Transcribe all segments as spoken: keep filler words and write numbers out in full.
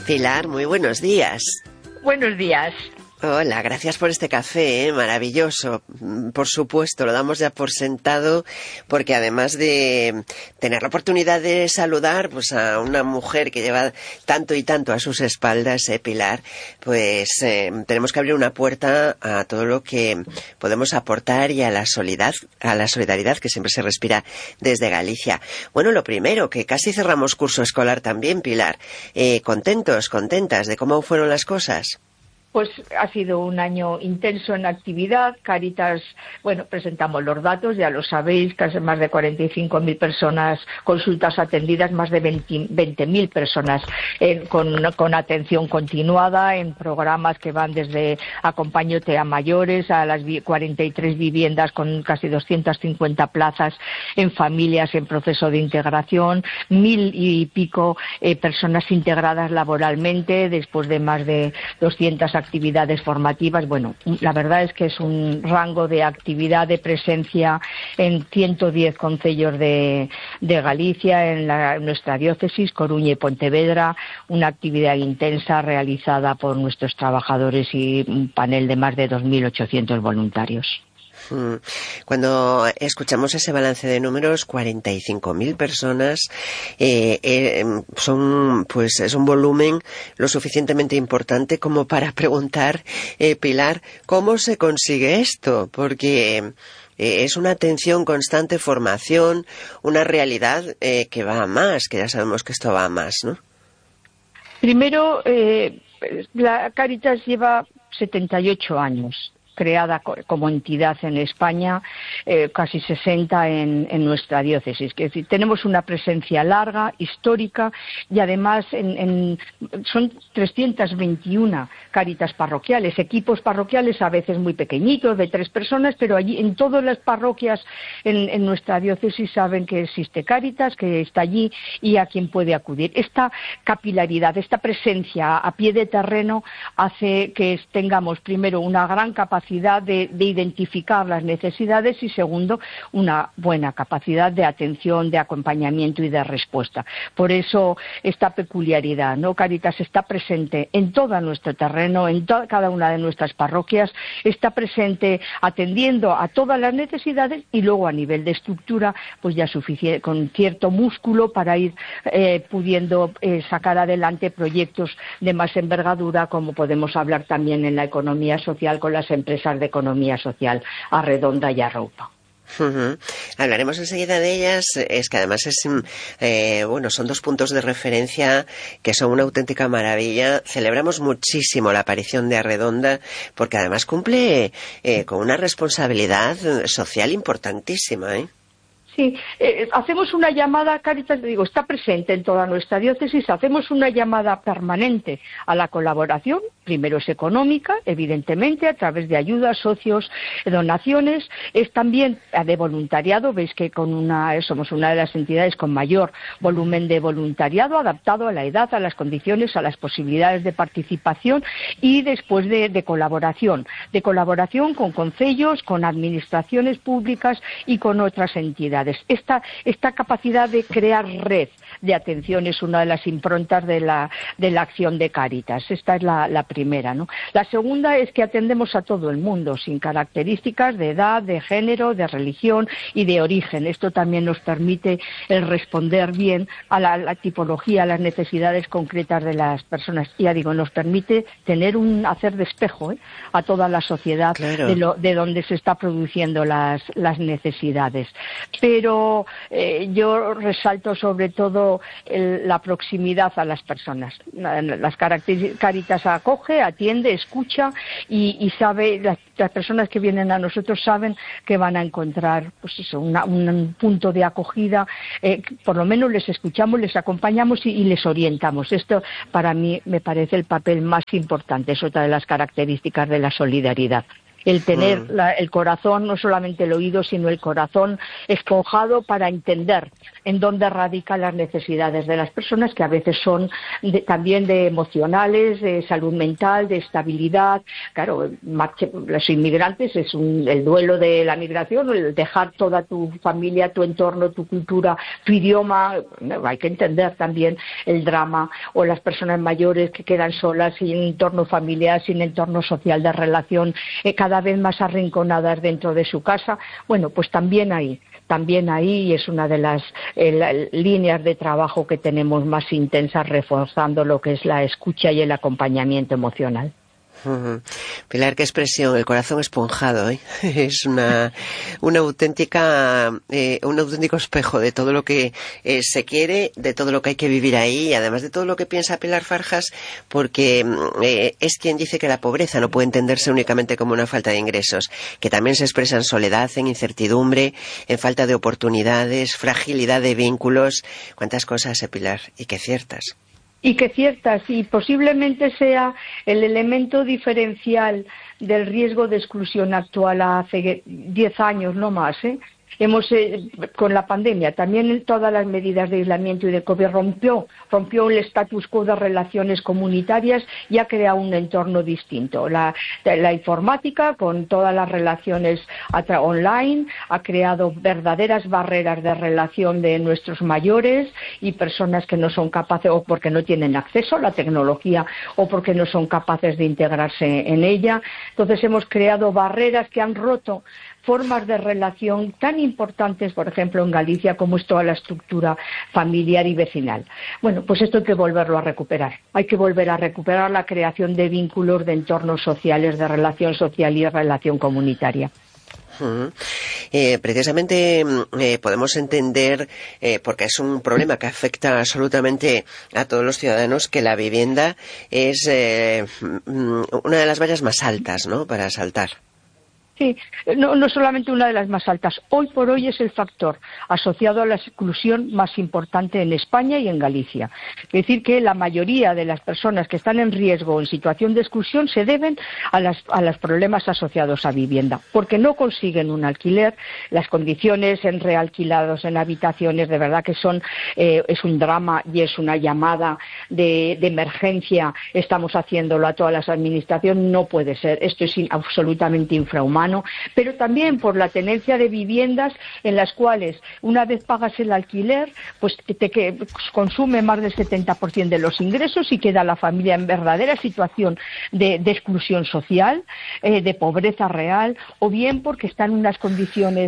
Pilar, muy buenos días. Buenos días. Hola, gracias por este café, ¿eh? Maravilloso. Por supuesto, lo damos ya por sentado, porque además de tener la oportunidad de saludar pues a una mujer que lleva tanto y tanto a sus espaldas, ¿eh, Pilar? Pues eh, tenemos que abrir una puerta a todo lo que podemos aportar y a la solidaridad, a la solidaridad que siempre se respira desde Galicia. Bueno, lo primero, que casi cerramos curso escolar también, Pilar. Eh, ¿Contentos, contentas de cómo fueron las cosas? Pues ha sido un año intenso en actividad. Cáritas, bueno, presentamos los datos, ya lo sabéis, casi más de cuarenta y cinco mil personas, consultas atendidas, más de veinte mil personas eh, con, con atención continuada en programas que van desde Acompáñate a mayores a las cuarenta y tres viviendas con casi doscientas cincuenta plazas en familias en proceso de integración, mil y pico eh, personas integradas laboralmente después de más de doscientas actividades formativas. Bueno, la verdad es que es un rango de actividad, de presencia en ciento diez concellos de, de Galicia, en, la, en nuestra diócesis, Coruña y Pontevedra, una actividad intensa realizada por nuestros trabajadores y un panel de más de dos mil ochocientos voluntarios. Cuando escuchamos ese balance de números, cuarenta y cinco mil personas, eh, eh, son, pues es un volumen lo suficientemente importante como para preguntar, eh, Pilar, ¿cómo se consigue esto? Porque eh, es una atención constante, formación, una realidad eh, que va a más, que ya sabemos que esto va a más, ¿no? Primero, eh, la Cáritas lleva setenta y ocho años. Creada como entidad en España, eh, casi sesenta en, en nuestra diócesis. Es decir, tenemos una presencia larga, histórica, y además en, en, son trescientas veintiuna cáritas parroquiales, equipos parroquiales a veces muy pequeñitos, de tres personas, pero allí en todas las parroquias en, en nuestra diócesis saben que existe Cáritas, que está allí y a quien puede acudir. Esta capilaridad, esta presencia a pie de terreno hace que tengamos primero una gran capacidad De, de identificar las necesidades y segundo, una buena capacidad de atención, de acompañamiento y de respuesta. Por eso esta peculiaridad, ¿no? Cáritas está presente en todo nuestro terreno, en to- cada una de nuestras parroquias, está presente atendiendo a todas las necesidades y luego a nivel de estructura, pues ya suficiente, con cierto músculo para ir eh, pudiendo eh, sacar adelante proyectos de más envergadura, como podemos hablar también en la economía social con las empresas de economía social, Arredonda y Arroupa. Uh-huh. Hablaremos enseguida de ellas. Es que además es eh, bueno, son dos puntos de referencia que son una auténtica maravilla. Celebramos muchísimo la aparición de Arredonda porque además cumple eh, con una responsabilidad social importantísima, ¿eh? Sí, eh, hacemos una llamada, Cáritas, digo, está presente en toda nuestra diócesis, hacemos una llamada permanente a la colaboración, primero es económica, evidentemente, a través de ayudas, socios, donaciones, es también de voluntariado, veis que con una, somos una de las entidades con mayor volumen de voluntariado, adaptado a la edad, a las condiciones, a las posibilidades de participación y después de, de colaboración, de colaboración con concellos, con administraciones públicas y con otras entidades. Esta, esta capacidad de crear red de atención es una de las improntas de la, de la acción de Cáritas. Esta es la, la primera, ¿no? La segunda es que atendemos a todo el mundo, sin características de edad, de género, de religión y de origen. Esto también nos permite el responder bien a la, la tipología, a las necesidades concretas de las personas. Y ya digo, nos permite tener un hacer de espejo, ¿eh? A toda la sociedad, claro, de, lo, de donde se está produciendo las, las necesidades. Pero pero eh, yo resalto sobre todo el, la proximidad a las personas. Las Cáritas acoge, atiende, escucha y, y sabe, las, las personas que vienen a nosotros saben que van a encontrar pues eso, una, un punto de acogida, eh, por lo menos les escuchamos, les acompañamos y, y les orientamos. Esto para mí me parece el papel más importante, es otra de las características de la solidaridad. el tener mm. la, el corazón, no solamente el oído, sino el corazón esponjado para entender en dónde radican las necesidades de las personas, que a veces son de, también de emocionales, de salud mental, de estabilidad. Claro, marche, los inmigrantes es un, el duelo de la migración, el dejar toda tu familia, tu entorno, tu cultura, tu idioma. Hay que entender también el drama, o las personas mayores que quedan solas, sin entorno familiar, sin entorno social de relación, eh, cada vez más arrinconadas dentro de su casa. Bueno, pues también ahí, también ahí es una de las eh, la, líneas de trabajo que tenemos más intensas, reforzando lo que es la escucha y el acompañamiento emocional. Uh-huh. Pilar, qué expresión, el corazón esponjado, ¿eh? Es una, una auténtica, eh, un auténtico espejo de todo lo que eh, se quiere, de todo lo que hay que vivir ahí, y además de todo lo que piensa Pilar Farjas, porque eh, es quien dice que la pobreza no puede entenderse únicamente como una falta de ingresos, que también se expresa en soledad, en incertidumbre, en falta de oportunidades, fragilidad de vínculos. Cuántas cosas, eh, Pilar, y qué ciertas. Y que ciertas, y posiblemente sea el elemento diferencial del riesgo de exclusión actual hace diez años, no más, ¿eh? Hemos, eh, con la pandemia, también todas las medidas de aislamiento y de COVID rompió, rompió el status quo de relaciones comunitarias y ha creado un entorno distinto. La, la informática, con todas las relaciones online, ha creado verdaderas barreras de relación de nuestros mayores y personas que no son capaces, o porque no tienen acceso a la tecnología, o porque no son capaces de integrarse en ella. Entonces hemos creado barreras que han roto formas de relación tan importantes, por ejemplo, en Galicia, como es toda la estructura familiar y vecinal. Bueno, pues esto hay que volverlo a recuperar. Hay que volver a recuperar la creación de vínculos, de entornos sociales, de relación social y relación comunitaria. Uh-huh. Eh, precisamente eh, podemos entender, eh, porque es un problema que afecta absolutamente a todos los ciudadanos, que la vivienda es eh, una de las vallas más altas, ¿no?, para saltar. Sí, no, no solamente una de las más altas. Hoy por hoy es el factor asociado a la exclusión más importante en España y en Galicia. Es decir, que la mayoría de las personas que están en riesgo o en situación de exclusión se deben a, las, a los problemas asociados a vivienda, porque no consiguen un alquiler. Las condiciones en realquilados, en habitaciones, de verdad que son eh, es un drama y es una llamada de, de emergencia. Estamos haciéndolo a todas las administraciones. No puede ser. Esto es in, absolutamente infrahumano. Pero también por la tenencia de viviendas en las cuales, una vez pagas el alquiler, pues te, te que consume más del setenta por ciento de los ingresos y queda la familia en verdadera situación de, de exclusión social, eh, de pobreza real, o bien porque está en unas condiciones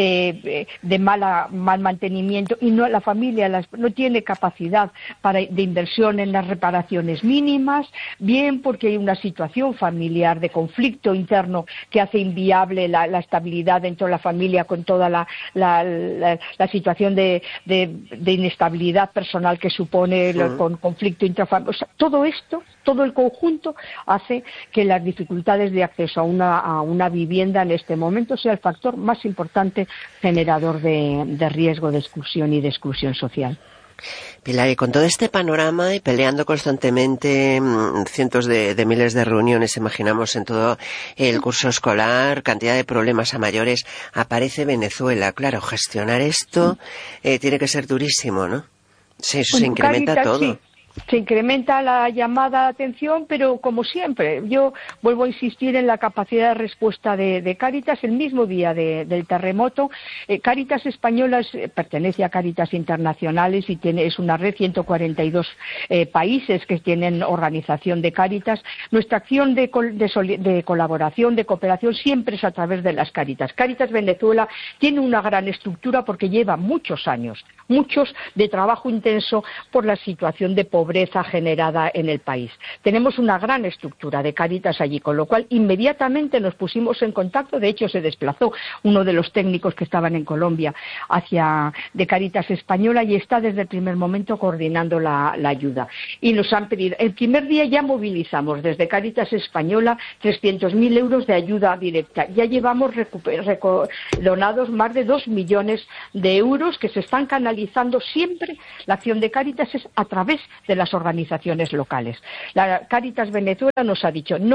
de, de mala, mal mantenimiento y no la familia las, no tiene capacidad para, de inversión en las reparaciones mínimas, bien porque hay una situación familiar de conflicto interno que hace inviable La, la estabilidad dentro de la familia, con toda la, la, la, la situación de, de, de inestabilidad personal que supone el uh-huh. con conflicto intrafamiliar. O sea, todo esto, todo el conjunto hace que las dificultades de acceso a una, a una vivienda en este momento sea el factor más importante generador de, de riesgo de exclusión y de exclusión social. Pilar, y con todo este panorama y peleando constantemente, cientos de, de miles de reuniones, imaginamos, en todo el curso escolar, cantidad de problemas a mayores, aparece Venezuela. Claro, gestionar esto eh, tiene que ser durísimo, ¿no? Sí, eso bueno, se incrementa Caritas, todo. Sí. Se incrementa la llamada de atención, pero como siempre, yo vuelvo a insistir en la capacidad de respuesta de, de Cáritas. El mismo día de, del terremoto, eh, Cáritas Españolas eh, pertenece a Cáritas Internacionales y tiene, es una red, ciento cuarenta y dos eh, países que tienen organización de Cáritas. Nuestra acción de, de, de colaboración, de cooperación, siempre es a través de las Cáritas. Cáritas Venezuela tiene una gran estructura porque lleva muchos años, muchos de trabajo intenso por la situación de pobreza pobreza generada en el país. Tenemos una gran estructura de Cáritas allí, con lo cual inmediatamente nos pusimos en contacto. De hecho, se desplazó uno de los técnicos que estaban en Colombia hacia de Cáritas Española y está desde el primer momento coordinando la, la ayuda. Y nos han pedido, el primer día ya movilizamos desde Cáritas Española trescientos mil euros de ayuda directa. Ya llevamos recuper, reco, donados más de dos millones de euros que se están canalizando siempre. La acción de Cáritas es a través de las organizaciones locales. La Cáritas Venezuela nos ha dicho, no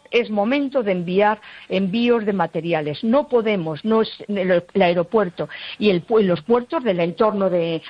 es momento de enviar envíos de materiales. No podemos, no es el, el aeropuerto y el, los puertos del entorno de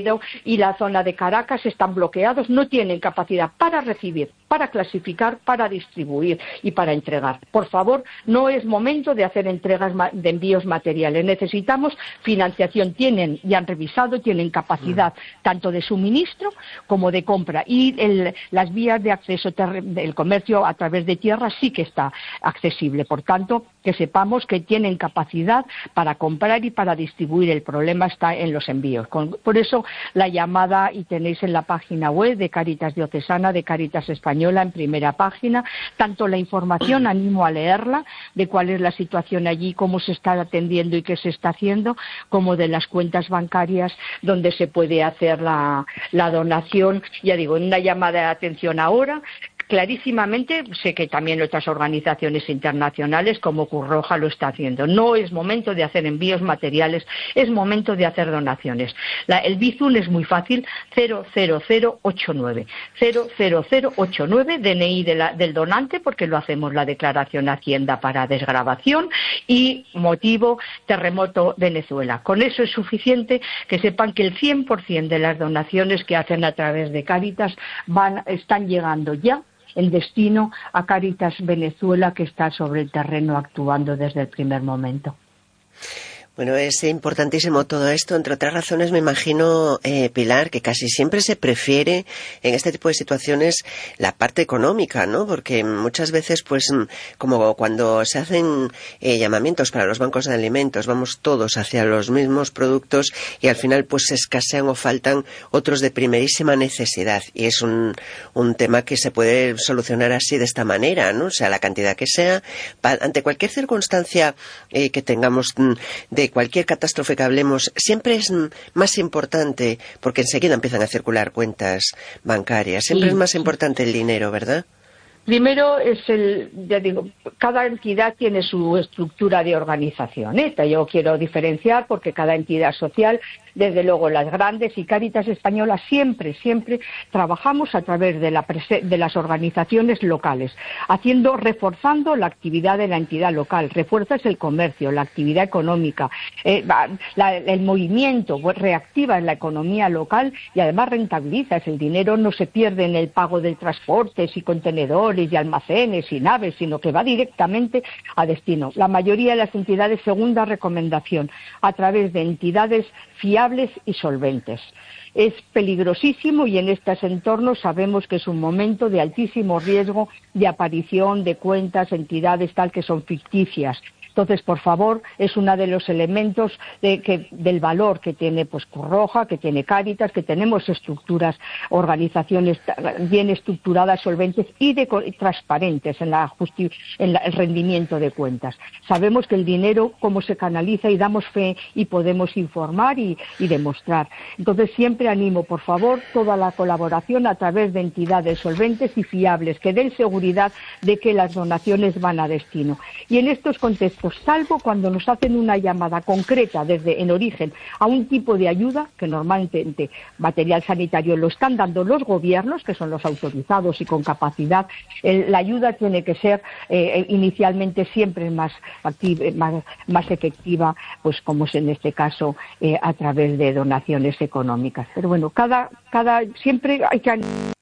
y la zona de Caracas están bloqueados, no tienen capacidad para recibir, para clasificar, para distribuir y para entregar. Por favor, no es momento de hacer entregas de envíos materiales. Necesitamos financiación. Tienen, y han revisado, tienen capacidad tanto de suministro como de compra. Y el, las vías de acceso del comercio a través de tierra sí que está accesible. Por tanto, que sepamos que tienen capacidad para comprar y para distribuir. El problema está en los envíos. Con, por eso, la llamada, y tenéis en la página web de Cáritas Diocesana, de Cáritas Española, en primera página, tanto la información, animo a leerla, de cuál es la situación allí, cómo se está atendiendo y qué se está haciendo, como de las cuentas bancarias donde se puede hacer la, la donación, ya digo, en una llamada de atención ahora, clarísimamente. Sé que también otras organizaciones internacionales como Cruz Roja lo está haciendo. No es momento de hacer envíos materiales, es momento de hacer donaciones. La, el Bizum es muy fácil, cero cero cero ocho nueve, cero cero cero ocho nueve, D N I de la, del donante, porque lo hacemos la declaración Hacienda para desgravación, y motivo terremoto Venezuela. Con eso es suficiente. Que sepan que el cien por ciento de las donaciones que hacen a través de Cáritas van, están llegando ya el destino a Cáritas Venezuela, que está sobre el terreno actuando desde el primer momento. Bueno, es importantísimo todo esto, entre otras razones, me imagino, eh, Pilar, que casi siempre se prefiere en este tipo de situaciones la parte económica, ¿no? Porque muchas veces, pues, como cuando se hacen eh, llamamientos para los bancos de alimentos, vamos todos hacia los mismos productos y al final, pues, se escasean o faltan otros de primerísima necesidad. Y es un, un tema que se puede solucionar así, de esta manera, ¿no? O sea, la cantidad que sea, pa, ante cualquier circunstancia eh, que tengamos de De cualquier catástrofe que hablemos, siempre es más importante, porque enseguida empiezan a circular cuentas bancarias, siempre sí, es más sí. importante el dinero, ¿verdad? Primero es el, ya digo, cada entidad tiene su estructura de organización, ¿eh? Yo quiero diferenciar porque cada entidad social, desde luego las grandes, y Cáritas Española siempre, siempre trabajamos a través de, la de las organizaciones locales, haciendo, reforzando la actividad de la entidad local. Refuerzas el comercio, la actividad económica, eh, la, el movimiento, pues, reactiva en la economía local y además rentabilizas. El dinero no se pierde en el pago de transportes y contenedores y almacenes y naves, sino que va directamente a destino. La mayoría de las entidades, segunda recomendación, a través de entidades fiables y solventes. Es peligrosísimo, y en estos entornos sabemos que es un momento de altísimo riesgo de aparición de cuentas, entidades tal que son ficticias. Entonces, por favor, es uno de los elementos de, que, del valor que tiene, pues, Cruz Roja, que tiene Cáritas, que tenemos estructuras, organizaciones bien estructuradas, solventes y, de, y transparentes en, la justi en la, el rendimiento de cuentas. Sabemos que el dinero, cómo se canaliza, y damos fe y podemos informar y, y demostrar. Entonces, siempre animo, por favor, toda la colaboración a través de entidades solventes y fiables, que den seguridad de que las donaciones van a destino. Y en estos contextos, salvo cuando nos hacen una llamada concreta desde en origen a un tipo de ayuda, que normalmente material sanitario lo están dando los gobiernos, que son los autorizados y con capacidad, el, la ayuda tiene que ser eh, inicialmente siempre más, activa, más, más efectiva, pues como es en este caso, eh, a través de donaciones económicas. Pero bueno, cada, cada siempre hay que